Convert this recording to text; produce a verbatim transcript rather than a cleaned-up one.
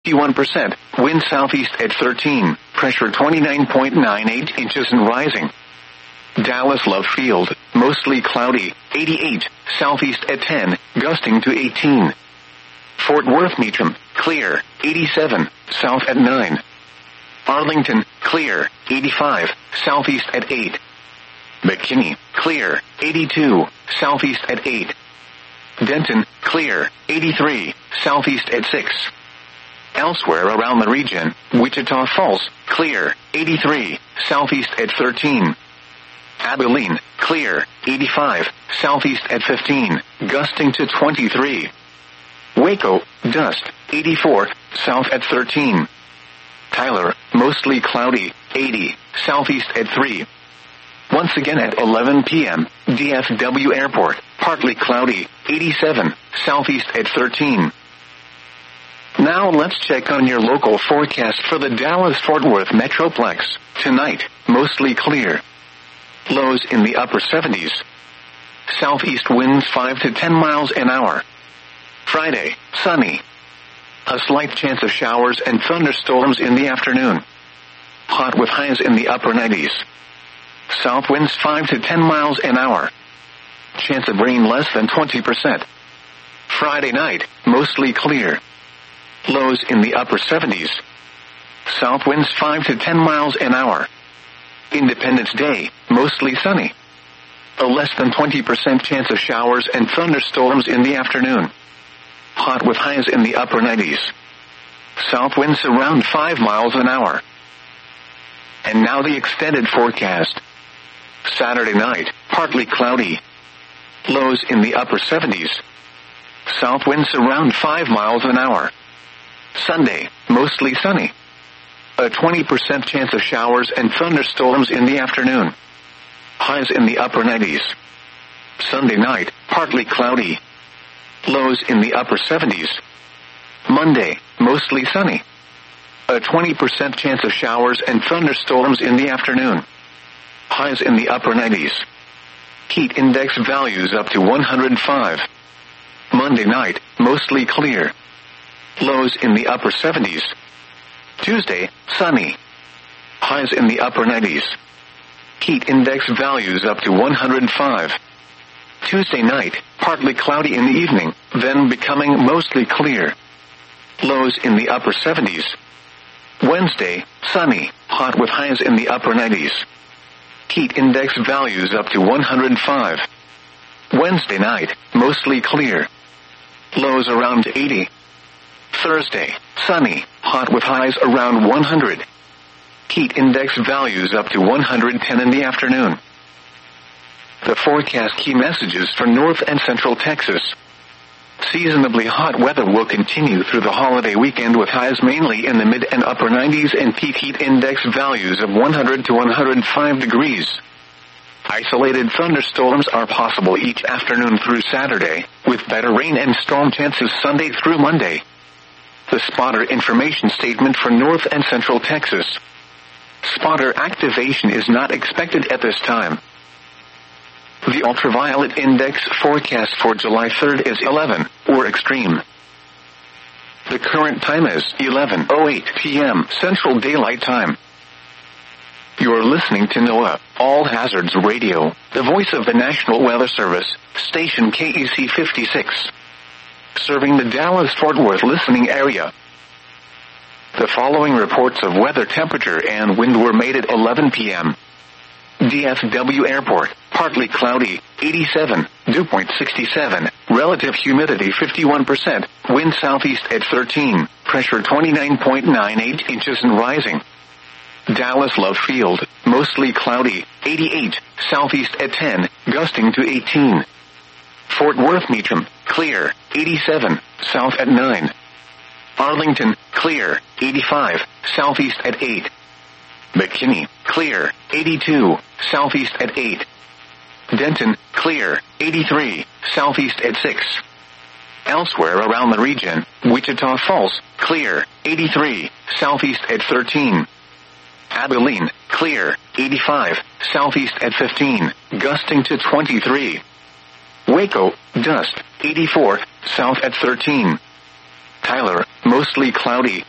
fifty-one percent. Wind southeast at thirteen. Pressure twenty-nine point nine eight inches and rising. Dallas Love Field, mostly cloudy, eighty-eight. Southeast at ten, gusting to eighteen. Fort Worth Meacham, clear, eighty-seven. South at nine. Arlington, clear, eighty-five. Southeast at eight. McKinney, clear, eighty-two. Southeast at eight. Denton, clear, eighty-three. Southeast at six. Elsewhere around the region, Wichita Falls, clear, eighty-three. Southeast at thirteen. Abilene, clear, eighty-five. Southeast at fifteen, gusting to twenty-three. Waco, dust, eighty-four. South at thirteen. Tyler, mostly cloudy, eighty. Southeast at three. Once again at eleven p.m., D F W Airport, partly cloudy, eighty-seven. Southeast at thirteen. Now let's check on your local forecast for the Dallas-Fort Worth Metroplex. Tonight, mostly clear. Lows in the upper seventies. Southeast winds five to ten miles an hour. Friday, sunny. A slight chance of showers and thunderstorms in the afternoon. Hot with highs in the upper nineties. South winds five to ten miles an hour. Chance of rain less than twenty percent. Friday night, mostly clear. Lows in the upper seventies. South winds five to ten miles an hour. Independence Day, mostly sunny. A less than twenty percent chance of showers and thunderstorms in the afternoon. Hot with highs in the upper nineties. South winds around five miles an hour. And now the extended forecast. Saturday night, partly cloudy. Lows in the upper seventies. South winds around five miles an hour. Sunday, mostly sunny. A twenty percent chance of showers and thunderstorms in the afternoon. Highs in the upper nineties. Sunday night, partly cloudy. Lows in the upper seventies. Monday, mostly sunny. A twenty percent chance of showers and thunderstorms in the afternoon. Highs in the upper nineties. Heat index values up to one hundred five. Monday night, mostly clear. Lows in the upper seventies. Tuesday, sunny. Highs in the upper nineties. Heat index values up to one hundred five. Tuesday night, partly cloudy in the evening, then becoming mostly clear. Lows in the upper seventies. Wednesday, sunny, hot with highs in the upper nineties. Heat index values up to one hundred five. Wednesday night, mostly clear. Lows around eighty. Thursday, sunny, hot with highs around one hundred. Heat index values up to one hundred ten in the afternoon. The forecast key messages for North and Central Texas. Seasonably hot weather will continue through the holiday weekend with highs mainly in the mid and upper nineties and peak heat index values of one hundred to one hundred five degrees. Isolated thunderstorms are possible each afternoon through Saturday, with better rain and storm chances Sunday through Monday. The spotter information statement for North and Central Texas. Spotter activation is not expected at this time. The ultraviolet index forecast for July third is eleven, or extreme. The current time is eleven oh eight p.m. Central Daylight Time. You're listening to NOAA, All Hazards Radio, the voice of the National Weather Service, station K E C fifty-six. Serving the Dallas-Fort Worth listening area. The following reports of weather temperature and wind were made at eleven p.m. D F W Airport, partly cloudy, eighty-seven, dew point sixty-seven, relative humidity fifty-one percent, wind southeast at thirteen, pressure twenty-nine point nine eight inches and rising. Dallas Love Field, mostly cloudy, eighty-eight, southeast at ten, gusting to eighteen. Fort Worth Meacham, clear, eighty-seven, south at nine. Arlington, clear, eighty-five, southeast at eight. McKinney, clear, eighty-two, southeast at eight. Denton, clear, eighty-three, southeast at six. Elsewhere around the region, Wichita Falls, clear, eighty-three, southeast at thirteen. Abilene, clear, eighty-five, southeast at fifteen, gusting to twenty-three. Waco, dust, eighty-four, south at thirteen. Tyler, mostly cloudy,